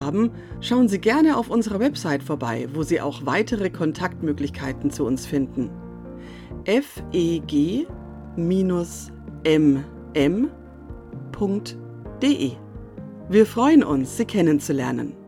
haben, schauen Sie gerne auf unserer Website vorbei, wo Sie auch weitere Kontaktmöglichkeiten zu uns finden. feg-mm.de. Wir freuen uns, Sie kennenzulernen.